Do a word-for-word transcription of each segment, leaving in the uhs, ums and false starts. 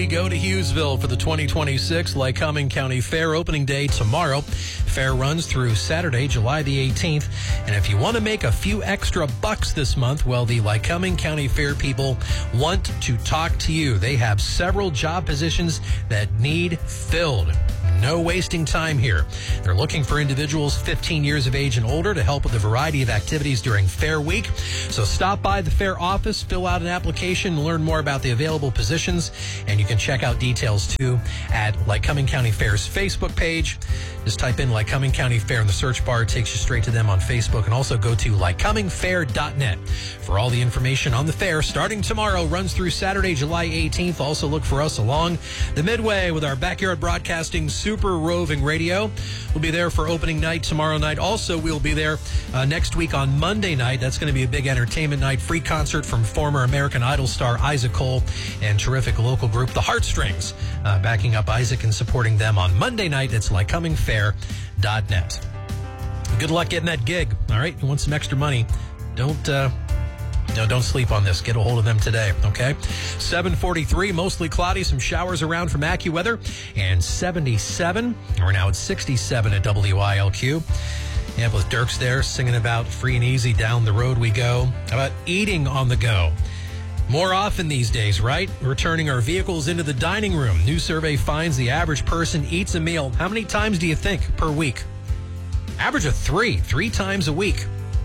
we go to Hughesville for the twenty twenty-six Lycoming County Fair opening day tomorrow. Fair runs through Saturday, July the eighteenth. And if you want to make a few extra bucks this month, well, the Lycoming County Fair people want to talk to you. They have several job positions that need filled. No wasting time here. They're looking for individuals fifteen years of age and older to help with a variety of activities during Fair Week. So stop by the Fair office, fill out an application, learn more about the available positions, and you can check out details too at Lycoming County Fair's Facebook page. Just type in Lycoming County Fair in the search bar. It takes you straight to them on Facebook. And also go to lycoming fair dot net for all the information on the fair. Starting tomorrow, runs through Saturday, July eighteenth. Also look for us along the Midway with our Backyard Broadcasting Super Roving Radio. We'll be there for opening night tomorrow night. Also, we'll be there uh, next week on Monday night. That's going to be a big entertainment night. Free concert from former American Idol star Isaac Cole and terrific local group, The Heartstrings, uh, backing up Isaac and supporting them on Monday night. It's lycoming fair dot net. Good luck getting that gig. All right, you want some extra money? Don't uh, no, don't sleep on this. Get a hold of them today, okay? seven forty-three, mostly cloudy, some showers around from AccuWeather, and seventy-seven. We're now at sixty-seven at W I L Q. Yeah, with Dirks there singing about free and easy, down the road we go. How about eating on the go? More often these days, right? Returning our vehicles into the dining room. New survey finds the average person eats a meal. How many times do you think per week? Average of three, three times a week.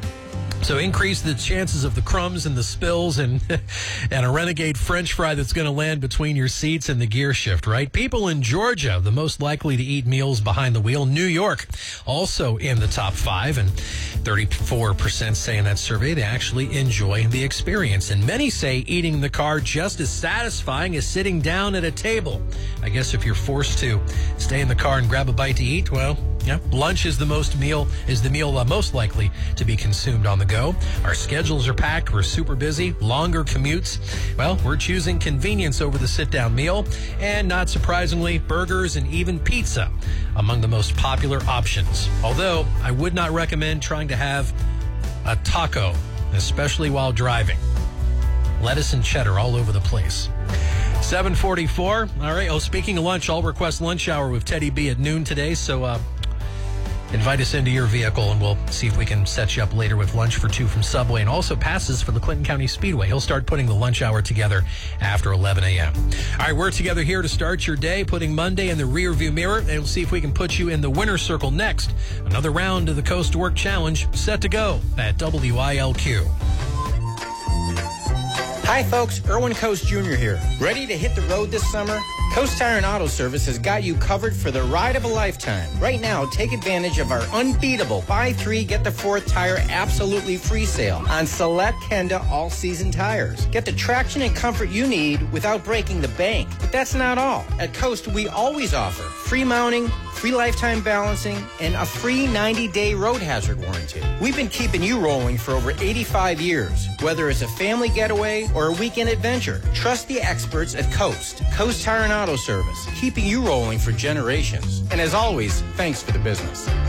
So increase the chances of the crumbs and the spills and and a renegade French fry that's going to land between your seats and the gear shift, right? People in Georgia, the most likely to eat meals behind the wheel. New York, also in the top five, and thirty-four percent say in that survey they actually enjoy the experience. And many say eating in the car just as satisfying as sitting down at a table. I guess if you're forced to stay in the car and grab a bite to eat, well, yeah, lunch is the most meal is the meal uh, most likely to be consumed on the go. Our schedules are packed. We're super busy. Longer commutes. Well, we're choosing convenience over the sit-down meal, and not surprisingly, burgers and even pizza among the most popular options. Although I would not recommend trying to have a taco, especially while driving. Lettuce and cheddar all over the place. seven forty-four. All right. Oh, speaking of lunch, I'll request lunch hour with Teddy B at noon today. So uh, invite us into your vehicle, and we'll see if we can set you up later with lunch for two from Subway, and also passes for the Clinton County Speedway. He'll start putting the lunch hour together after eleven a.m. All right, we're together here to start your day, putting Monday in the rearview mirror, and we'll see if we can put you in the winner's circle next. Another round of the Coast to Work Challenge set to go at W I L Q. Hi folks, Erwin Coast Junior here. Ready to hit the road this summer? Coast Tire and Auto Service has got you covered for the ride of a lifetime. Right now, take advantage of our unbeatable buy three, get the fourth tire absolutely free sale on select Kenda all-season tires. Get the traction and comfort you need without breaking the bank. But that's not all. At Coast, we always offer free mounting, free lifetime balancing, and a free ninety-day road hazard warranty. We've been keeping you rolling for over eighty-five years. Whether it's a family getaway or a weekend adventure, trust the experts at Coast. Coast Tire and Auto Service, keeping you rolling for generations. And as always, thanks for the business.